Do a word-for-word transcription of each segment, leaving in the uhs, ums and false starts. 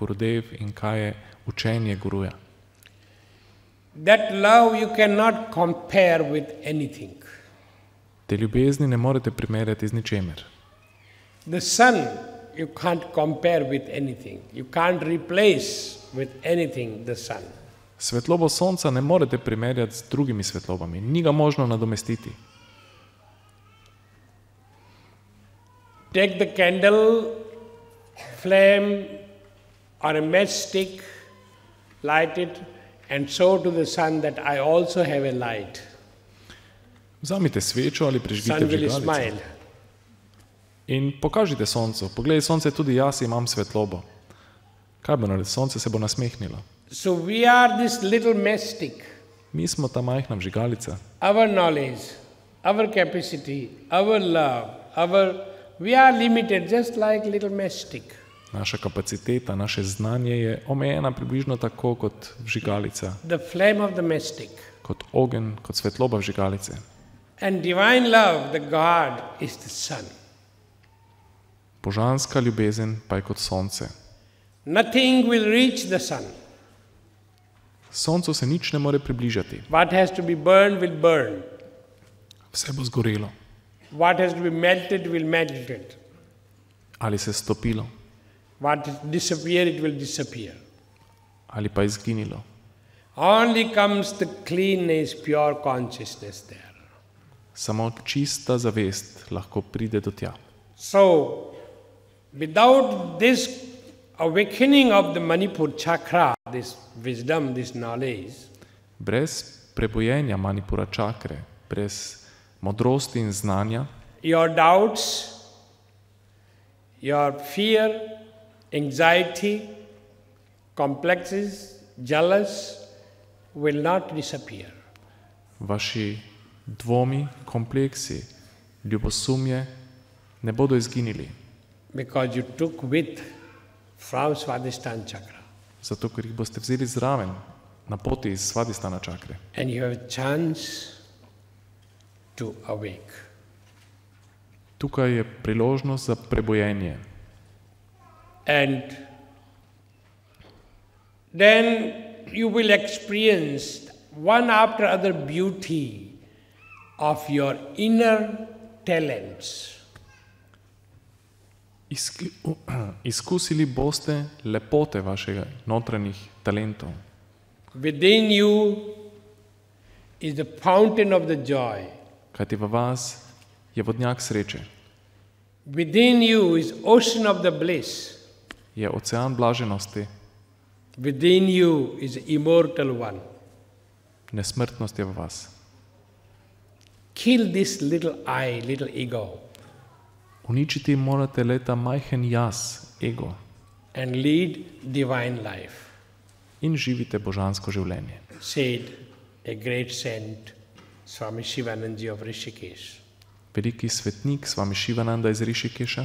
Gurudev in kaj je učenje guruja. That love you cannot compare with anything. Te ljubezni ne morete primerjati z ničemer. The sun you can't compare with anything. You can't replace with anything the sun. Svetlobo sonca ne morete primerjati z drugimi svetlobami. Ni ga možno nadomestiti. Take the candle, flame or a matchstick, light it and show to the sun that I also have a light. Vzamite svečo ali prižgite Sun will vžigalico smile. in pokažite soncu. Poglej, sonce, tudi jaz imam svetlobo. Kaj bo naredilo? Sonce se bo nasmehnilo. So we are this little matchstick. Mi smo ta majhna vžigalica. Our knowledge, our capacity, our love, our we are limited just like little matchstick. Naša kapaciteta, naše znanje je omejena približno tako kot vžigalica, The flame of the matchstick. kot ogenj, kot svetloba vžigalice. And divine love, the God, is the sun. Božanska ljubezen pa je kot sonce. Nothing will reach the sun. Soncu se nič ne more približati. What has to be burned will burn. Vse bo zgorelo. What has to be melted will melted. Ali se stopilo, What is disappear, it will disappear. ali pa izginilo. Only comes the cleanness, pure consciousness there. Samo čista zavest lahko pride do tja. So, without this awakening of the Manipur chakra, this wisdom, this knowledge, Brez prebojenja Manipura čakre, brez modrosti in znanja, your doubts, your fear, anxiety, complexes, jealous will not disappear. vaši dvomi, kompleksi, ljubosumje ne bodo izginili, Because you took with from Swadhisthana chakra. zato ker jih boste vzeli zraven na poti iz Svadhisthana čakre. And you have a chance to awake. Tukaj je priložnost za prebojenje. And then you will experience one after other beauty of your inner talents. Iski, uh, izkusili boste lepote vašega notranjih talentov. Within you is the fountain of the joy. Kajti v vas je vodnjak sreče, Within you is ocean of the bliss. je ocean blaženosti, Within you is immortal one. nesmrtnost je v vas. Kill this little I, little ego, Uničiti morate le ta majhen jaz, ego, and lead divine life, in živite božansko življenje. said a great saint, Swami Shivanandaji of Rishikesh. Veliki svetnik Swami Shivananda iz Rišikeša,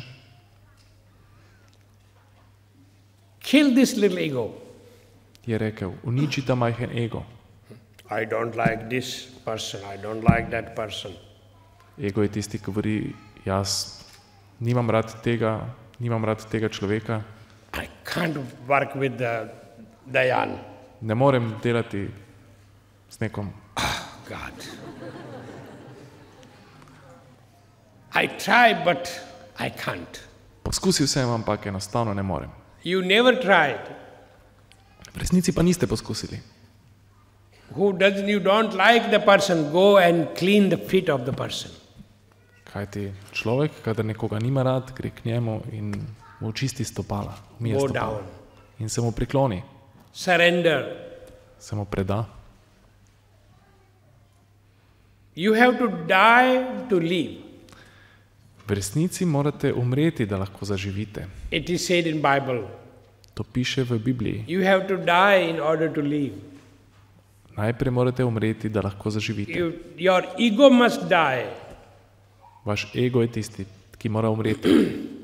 Kill this little ego. je rekel, uniči ta majhen ego. I don't like this person, I don't like that person. Ego je tisti, ki govori, jaz nimam rad tega, nimam rad tega človeka, I can't work with the Dayan. ne morem delati s nekom. God. I try, but I can't. Poskusil sem, ampak enostavno ne morem. You never tried. V resnici pa niste poskusili. Who doesn't, you don't like the person, go and clean the feet of the person. Kajti človek, kadar nekoga nima rad, gre k njemu in mu čisti stopala, umije Go stopala down. in se mu prikloni, Surrender. se mu preda. You have to die to live. V resnici morate umreti, da lahko zaživite. It is said in Bible. To piše v Bibliji. You have to die in order to live. Najprej morate umreti, da lahko zaživite. You, your ego must die. Vaš ego je tisti, ki mora umreti.